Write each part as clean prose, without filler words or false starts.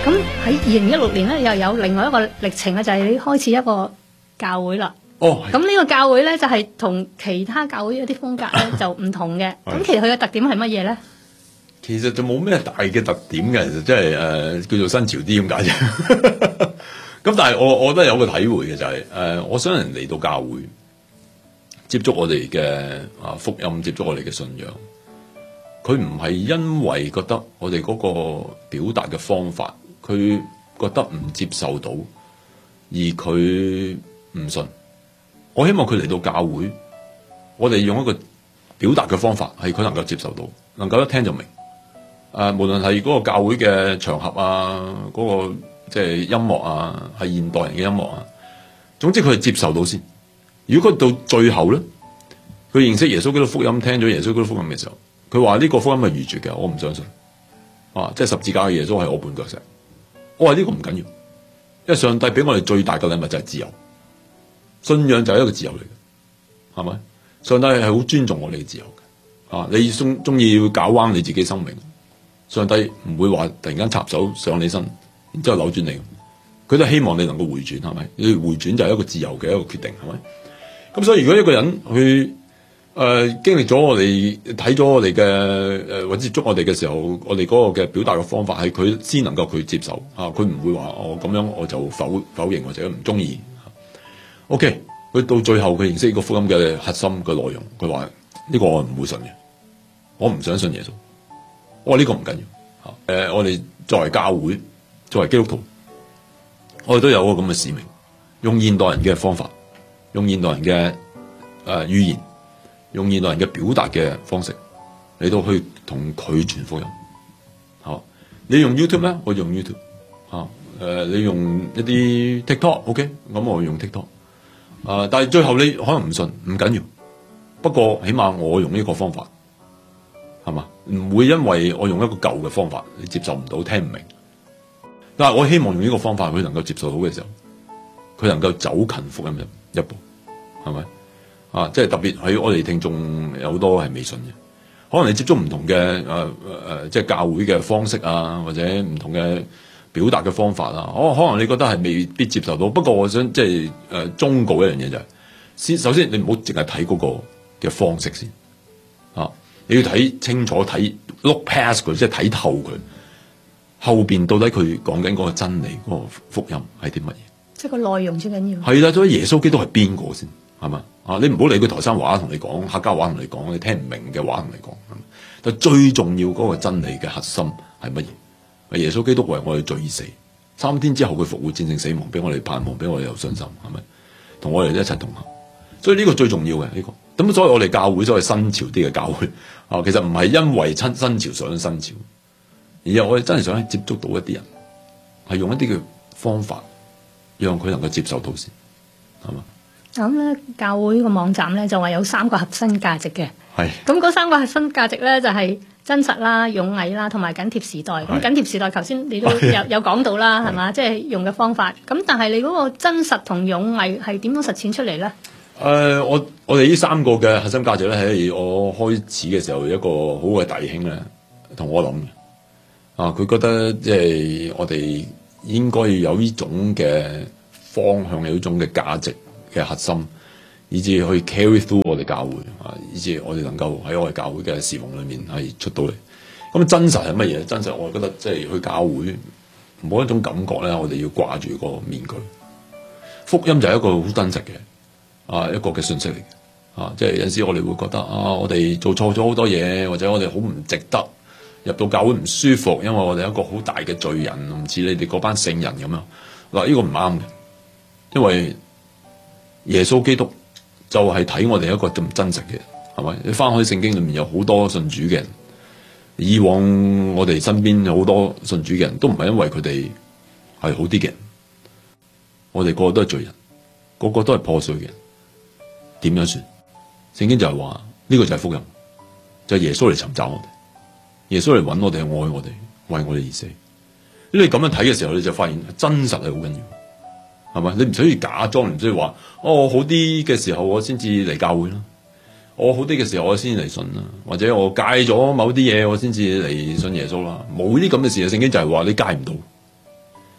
咁喺2016年咧，又有另外一個歷程咧，就係你開始一個教會啦。 哦， 咁呢個教會咧就係同其他教會一啲風格咧就唔同嘅。咁其實佢嘅特點係乜嘢咧？ 其實就冇咩大嘅特點嘅，其實即係叫做新潮啲咁解啫。咁但係我覺得有個體會嘅就係我想人嚟到教會接觸我哋嘅福音，接觸我哋嘅信仰。佢唔係因為覺得我哋嗰個表達嘅方法，佢覺得唔接受到，而佢唔信。我希望佢嚟到教會，我哋用一個表達嘅方法，係佢能夠接受到，能夠一聽就明。無論係嗰個教會嘅場合啊，嗰個即係音樂啊，係現代人嘅音樂啊，總之佢係接受到先。如果佢到最後咧，佢認識耶穌基督福音，聽咗耶穌基督福音嘅時候，佢話呢個福音係愚拙嘅，我唔相信。即係十字架嘅耶穌係我絆腳石。我話呢個唔緊要，因為上帝俾我哋最大嘅禮物就係自由。信仰就係一個自由嚟嘅，係咪？上帝係好尊重我哋嘅自由嘅。你中意要搞彎你自己生命，上帝唔會話突然間插手上你身，然之後扭轉你。佢都希望你能夠回轉，係咪？你回轉就係一個自由嘅一個決定，係咪？咁所以如果一個人去經歷咗我哋睇咗我哋嘅或者接觸我哋嘅時候，我哋嗰個嘅表達嘅方法係佢先能夠佢接受佢唔會話我咁樣我就否認或者唔中意。OK， 佢到最後佢認識呢個福音嘅核心嘅內容，佢話呢個我唔會信嘅，我唔想信耶穌。我話呢個唔緊要，我哋作為教會，作為基督徒，我哋都有個咁嘅使命，用現代人嘅方法，用現代人嘅語言，用現代人嘅表達嘅方式嚟到去同佢傳福音。你用 YouTube 咧，我用 YouTube。你用一啲 TikTok，OK， 咁我用 TikTok。但係最後你可能唔信，唔緊要。不過起碼我用呢個方法，係嘛？唔會因為我用一個舊嘅方法，你接受唔到，聽唔明。但係我希望用呢個方法，佢能夠接受到嘅時候，佢能夠走近福音一步，係咪？即係特別喺我哋聽眾有好多係未信嘅，可能你接觸唔同嘅即係教會嘅方式啊，或者唔同嘅表達嘅方法啊，可能你覺得係未必接受到。不過我想即係忠告一樣嘢就係，首先你唔好淨係睇嗰個嘅方式先，你要睇清楚，睇 look past 佢，即係睇透佢後邊到底佢講緊嗰個真理，嗰個福音係啲乜嘢？即係個內容最緊要。係啦，所以耶穌基督係邊個先？係嘛？你唔好理佢台山話同你講，客家話同你講，你聽唔明嘅話同你講。但最重要嗰個真理嘅核心係乜嘢？耶穌基督為我哋罪死，3天之後佢復活戰勝死亡，俾我哋盼望，俾我哋有信心，係咪？同我哋一齊同行。所以呢個最重要嘅呢個。咁所以我哋教會所謂新潮啲嘅教會其實唔係因為新潮想新潮，而係我哋真係想接觸到一啲人，係用一啲嘅方法，讓佢能夠接受到先，係嘛？ 咁咧，教會個網站咧就話有3個核心價值嘅。 係。咁嗰3個核心價值咧就係真實啦、勇毅啦，同埋緊貼時代。咁緊貼時代，頭先你都有講到啦，係嘛？即係用嘅方法。咁但係你嗰個真實同勇毅係點樣實踐出嚟咧？ 我哋呢3個嘅核心價值咧，係我開始嘅時候一個好嘅弟兄咧，同我諗嘅。佢覺得即係我哋應該要有呢種嘅方向，有呢種嘅價值嘅核心，以至去 carry through 我哋教會以至我哋能夠喺我哋教會嘅侍奉裏面係出到嚟。咁真實係乜嘢？真實我覺得即係去教會冇一種感覺咧，我哋要掛住個面具。福音就係一個好真實嘅一個嘅信息嚟嘅。即係有陣時我哋會覺得我哋做錯咗好多嘢，或者我哋好唔值得入到教會，唔舒服，因為我哋係一個好大嘅罪人，唔似你哋嗰班聖人咁樣。嗱，呢個唔啱嘅，因為耶穌基督就係睇我哋一個咁真實嘅，係咪？你翻開聖經裏面有好多信主嘅人，以往我哋身邊有好多信主嘅人都唔係因為佢哋係好啲嘅人，我哋個個都係罪人，個個都係破碎嘅人，點樣算？聖經就係話呢個就係福音，就係耶穌嚟尋找我哋，耶穌嚟揾我哋，愛我哋，為我哋而死。你咁樣睇嘅時候，你就發現真實係好緊要，係咪？你唔需要假裝，唔需要話我好啲嘅時候我先至嚟教會啦，我好啲嘅時候我先至嚟信啦，或者我戒咗某啲嘢我先至嚟信耶穌啦。冇啲咁嘅事，聖經就係話你戒唔到，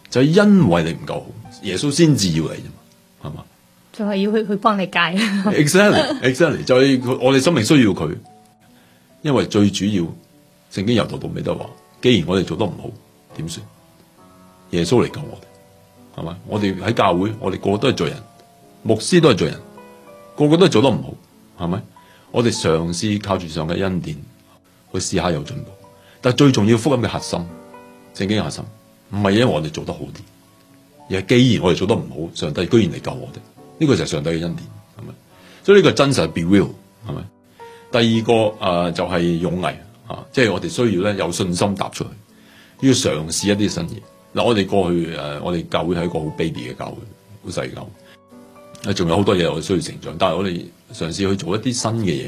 就係因為你唔夠好，耶穌先至要你啫嘛，係嘛？ 就係要去幫你戒。 exactly 就係我哋生命需要佢，因為最主要聖經由頭到尾都話，既然我哋做得唔好，點算？耶穌嚟救我哋，係咪？我哋喺教會，我哋個個都係罪人，牧師都係罪人，個個都係做得唔好，係咪？我哋嘗試靠住上嘅恩典去試下有進步，但係最重要福音嘅核心，聖經嘅核心，唔係因為我哋做得好啲，而係既然我哋做得唔好，上帝居然嚟救我哋，呢個就係上帝嘅恩典，係咪？所以呢個真實 be real， 係咪？第二個就係勇毅啊，即係我哋需要咧有信心踏出去，要嘗試一啲新嘢。嗱，我哋過去我哋教會係一個好 baby 嘅教會，好細嘅教會，仲有好多嘢我哋需要成長，但係我哋嘗試去做一啲新嘅嘢，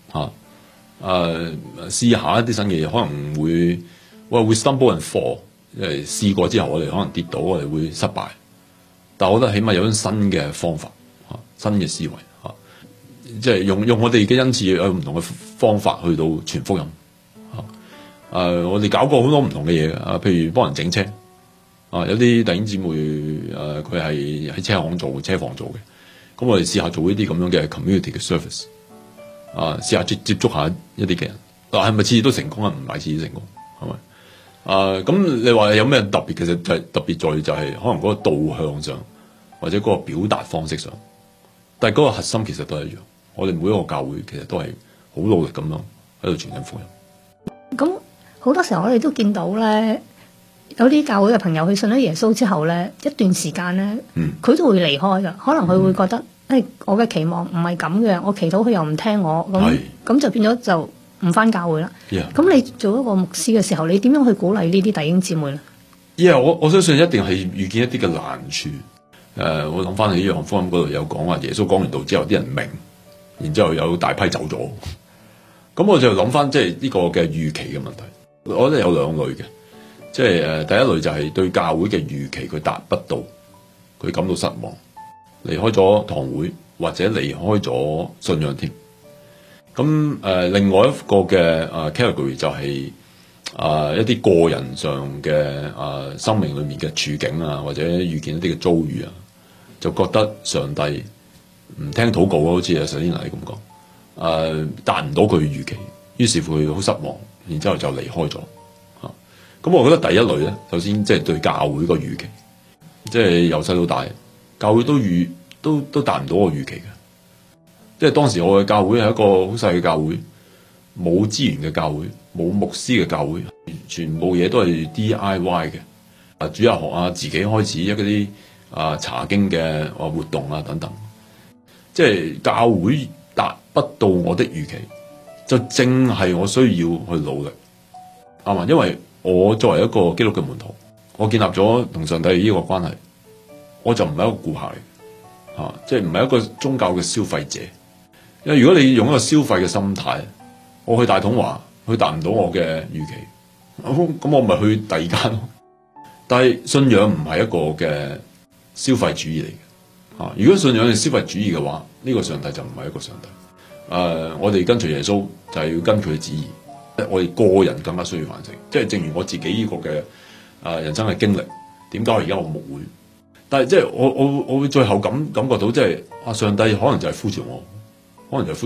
試下一啲新嘅嘢，可能會 stumble and fall， 因為試過之後我哋可能跌倒，我哋會失敗，但係我覺得起碼有種新嘅方法，新嘅思維，即係用我哋嘅恩賜有唔同嘅方法去到傳福音，我哋搞過好多唔同嘅嘢嘅，譬如幫人整車。有啲弟兄姊妹佢係喺車行做車房做嘅，咁我哋試下做呢啲咁樣嘅 community 嘅 service， 試下接觸下一啲嘅人，係咪次次都成功啊？唔係次次成功，係咪？咁你話有咩特別？其實就係特別在於就係可能嗰個導向上，或者嗰個表達方式上，但係嗰個核心其實都係一樣。我哋每一個教會其實都係好努力咁樣喺度傳緊福音。咁好多時候我哋都見到咧。有啲教會嘅朋友佢信咗耶穌之後咧，一段時間咧，佢都會離開噶。可能佢會覺得，我嘅期望唔係咁嘅，我祈禱佢又唔聽我，咁就變咗就唔返教會啦。咁你做一個牧師嘅時候，你點樣去鼓勵呢啲弟兄姊妹咧？ 我相信一定係遇見一啲嘅難處。我諗翻起約翰福音嗰度有講話，耶穌講完道之後，啲人明，然之後有大批走咗。咁我就諗翻即係呢個嘅預期嘅問題。我覺得有兩類嘅。即係第一類就係對教會嘅預期佢達不到，佢感到失望，離開咗堂會或者離開咗信仰添。咁另外一個嘅category 就係一啲個人上嘅生命裏面嘅處境啊，或者遇見一啲嘅遭遇啊，就覺得上帝唔聽禱告，好似阿首先嚟咁講，達唔到佢預期，於是乎佢好失望，然之後就離開咗。咁我覺得第一類咧，首先即係對教會個預期，即係由細到大，教會都達唔到我預期嘅。即係當時我嘅教會係一個好細嘅教會，冇資源嘅教會，冇牧師嘅教會，全部嘢都係 DIY 嘅。主日學啊，自己開始一啲查經嘅活動啊等等。即係教會達不到我的預期，就正係我需要去努力，啱嘛？因為我作為一個基督嘅門徒，我建立咗同上帝呢個關係，我就唔係一個顧客嚟，即係唔係一個宗教嘅消費者。因為如果你用一個消費嘅心態，我去大統華，佢達唔到我嘅預期，咁我咪去第二間咯。但係信仰唔係一個嘅消費主義嚟嘅，如果信仰係消費主義嘅話，呢個上帝就唔係一個上帝。我哋跟隨耶穌就係要跟佢嘅旨意。我哋個人更加需要反省，即係正如我自己呢個嘅人生嘅經歷，點解而家我牧會？但係即係我會最後感覺到，即係上帝可能就係呼召我，可能就係呼召我。